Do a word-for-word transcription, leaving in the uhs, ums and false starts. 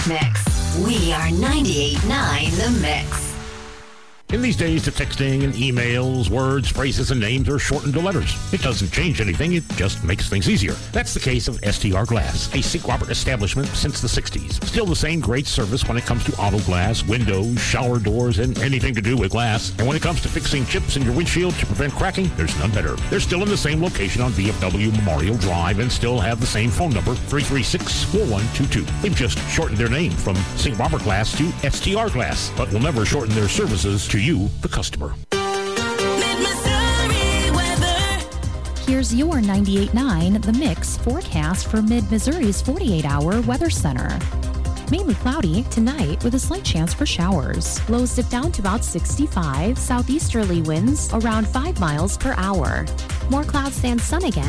Mix. We are ninety-eight point nine The Mix. In these days, the texting and emails, words, phrases, and names are shortened to letters. It doesn't change anything, it just makes things easier. That's the case of S T R Glass, a Saint Robert establishment since the sixties. Still the same great service when it comes to auto glass, windows, shower doors, and anything to do with glass. And when it comes to fixing chips in your windshield to prevent cracking, there's none better. They're still in the same location on V F W Memorial Drive and still have the same phone number, three three six, four one two two. They've just shortened their name from Saint Robert Glass to S T R Glass, but will never shorten their services to you, the customer. Here's your ninety-eight point nine The Mix forecast for Mid-Missouri's forty-eight hour weather center. Mainly cloudy tonight with a slight chance for showers. Lows dip down to about sixty-five, southeasterly winds around five miles per hour. More clouds than sun again.